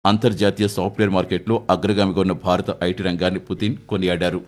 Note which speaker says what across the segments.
Speaker 1: అంతర్జాతీయ సాఫ్ట్వేర్ మార్కెట్లో అగ్రగామిగా ఉన్న భారత ఐటీ రంగాన్ని పుతిన్ కొనియాడారు.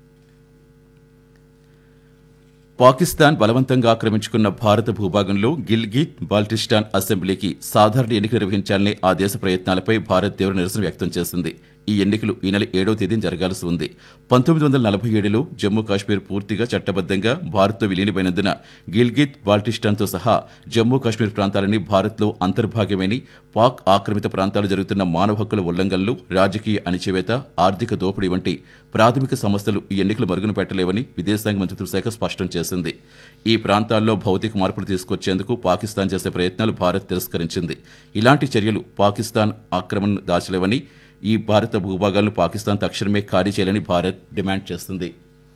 Speaker 1: పాకిస్తాన్ బలవంతంగా ఆక్రమించుకున్న భారత భూభాగంలో గిల్గిట్ బాల్టిస్టాన్ అసెంబ్లీకి సాధారణ ఎన్నికలు నిర్వహించాలనే ఆ దేశ ప్రయత్నాలపై భారత్ తీవ్ర నిరసన వ్యక్తం చేసింది. ఈ ఎన్నికలు ఈ నెల 7వ తేదీన జరగాల్సి ఉంది. 1947లో జమ్మూ కాశ్మీర్ పూర్తిగా చట్టబద్దంగా భారత్తో విలీనమైనందున గిల్గిట్ బాల్టిస్టాన్తో సహా జమ్మూ కాశ్మీర్ ప్రాంతాలని భారత్లో అంతర్భాగమని, పాక్ ఆక్రమిత ప్రాంతాలు జరుగుతున్న మానవ హక్కుల ఉల్లంఘనలు, రాజకీయ అణిచివేత, ఆర్థిక దోపిడీ వంటి ప్రాథమిక సమస్యలు ఈ ఎన్నికలు మరుగున పెట్టలేవని విదేశాంగ మంత్రిత్వ శాఖ స్పష్టం చేసింది. ఈ ప్రాంతాల్లో భౌతిక మార్పులు తీసుకొచ్చేందుకు పాకిస్తాన్ చేసే ప్రయత్నాలు భారత్ తిరస్కరించింది. ఇలాంటి చర్యలు పాకిస్తాన్ ఆక్రమణను దాచలేవని, ఈ భారత భూభాగాలను పాకిస్తాన్ తక్షణమే ఖాళీ చేయాలని భారత్ డిమాండ్ చేస్తుంది.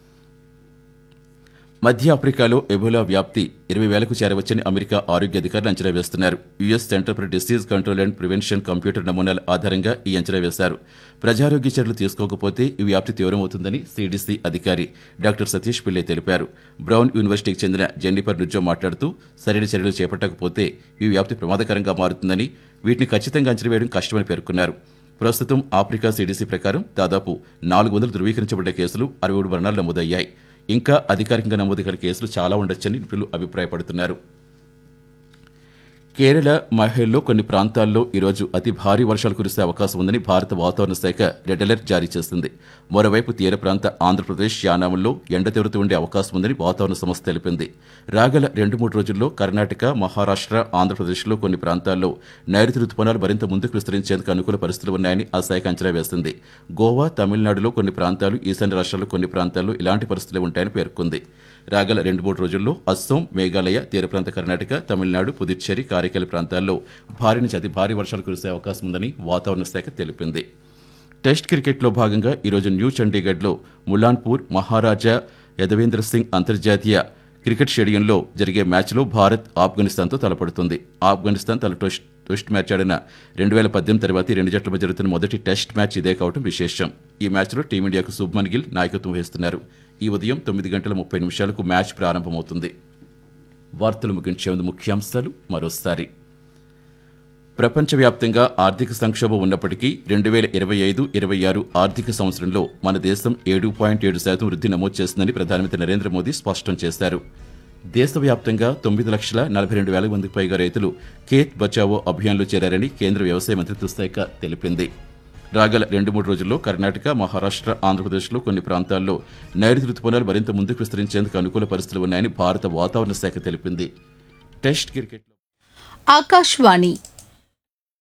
Speaker 1: మధ్య ఆఫ్రికాలో ఎబోలా వ్యాప్తి 20,000కు చేరవచ్చని అమెరికా ఆరోగ్య అధికారులు అంచనా వేస్తున్నారు. US centre for disease control and prevention computer నమూనాల ఆధారంగా ఈ అంచనా వేశారు. ప్రజారోగ్య చర్యలు తీసుకోకపోతే ఈ వ్యాప్తి తీవ్రమవుతుందని సిడిసి అధికారి డాక్టర్ సతీష్ పిల్లే తెలిపారు. బ్రౌన్ యూనివర్సిటీకి చెందిన జెన్నిఫర్ నుజ్జో మాట్లాడుతూ సరైన చర్యలు చేపట్టకపోతే ఈ వ్యాప్తి ప్రమాదకరంగా మారుతుందని, వీటిని ఖచ్చితంగా అంచనా వేయడం కష్టమని పేర్కొన్నారు. ప్రస్తుతం ఆఫ్రికా సిడిసి ప్రకారం దాదాపు 400 ధృవీకరించబడ్డ కేసులు, 63 మరణాలు నమోదయ్యాయి. ఇంకా అధికారికంగా నమోదు కాని కేసులు చాలా ఉండొచ్చని నిపుణులు అభిప్రాయపడుతున్నారు. కేరళ, మహేల్లో కొన్ని ప్రాంతాల్లో ఈరోజు అతి భారీ వర్షాలు కురిసే అవకాశం ఉందని భారత వాతావరణ శాఖ రెడ్ అలర్ట్ జారీ చేసింది. మరోవైపు తీర ప్రాంత ఆంధ్రప్రదేశ్, యానాంలో ఎండ తీవ్రత ఉండే అవకాశం ఉందని వాతావరణ సంస్థ తెలిపింది. రాగల 2-3 రోజుల్లో కర్ణాటక, మహారాష్ట్ర, ఆంధ్రప్రదేశ్లో కొన్ని ప్రాంతాల్లో నైరుతి రుతుపవనాలు మరింత ముందుకు విస్తరించేందుకు అనుకూల పరిస్థితులు ఉన్నాయని ఆ శాఖ అంచనా వేసింది. గోవా, తమిళనాడులో కొన్ని ప్రాంతాలు, ఈశాన్య రాష్ట్రాల్లో కొన్ని ప్రాంతాల్లో ఇలాంటి పరిస్థితులే ఉంటాయని పేర్కొంది. రాగల 2-3 రోజుల్లో అస్సోం, మేఘాలయ, తీర ప్రాంత కర్ణాటక, తమిళనాడు, పుదుచ్చేరి, కారైకాల ప్రాంతాల్లో భారీ నుంచి అతి భారీ వర్షాలు కురిసే అవకాశం ఉందని వాతావరణ శాఖ తెలిపింది. టెస్ట్ క్రికెట్లో భాగంగా ఈరోజు న్యూ చండీగఢ్లో ములాన్పూర్ మహారాజా యదవేంద్ర సింగ్ అంతర్జాతీయ క్రికెట్ స్టేడియంలో జరిగే మ్యాచ్లో భారత్ ఆఫ్ఘనిస్తాన్తో తలపడుతుంది. ఆఫ్ఘనిస్తాన్ తల టెస్ట్ మ్యాచ్ ఆడిన 2018 తర్వాత ఈ రెండు జట్ల మధ్య జరుగుతున్న మొదటి టెస్ట్ మ్యాచ్ ఇదే కావడం విశేషం. ఈ మ్యాచ్లో టీమిండియాకు శుభ్మన్ గిల్ నాయకత్వం వహిస్తున్నారు. ఈ ఉదయం 9:30 మ్యాచ్ ప్రారంభమవుతుంది. వార్తలు ముగించే ముందు ముఖ్యాంశాలు మరోసారి. ప్రపంచవ్యాప్తంగా ఆర్థిక సంక్షోభం ఉన్నప్పటికీ 2025-26 ఆర్థిక సంవత్సరంలో మన దేశం 7.7% వృద్ధి నమోదు చేసిందని ప్రధానమంత్రి నరేంద్ర మోదీ స్పష్టం చేశారు. దేశవ్యాప్తంగా 9,42,000 మందికి పైగా రైతులు ఖేత్ బచావో అభియాన్లో చేరారని కేంద్ర వ్యవసాయ మంత్రిత్వ శాఖ తెలిపింది. రాగల 2-3 రోజుల్లో కర్ణాటక, మహారాష్ట్ర, ఆంధ్రప్రదేశ్లో కొన్ని ప్రాంతాల్లో నైరుతి రుతుపవనాలు మరింత ముందుకు విస్తరించేందుకు అనుకూల పరిస్థితులు ఉన్నాయని భారత వాతావరణ శాఖ తెలిపింది. టెస్ట్ క్రికెట్లో
Speaker 2: ఆకాశవాణి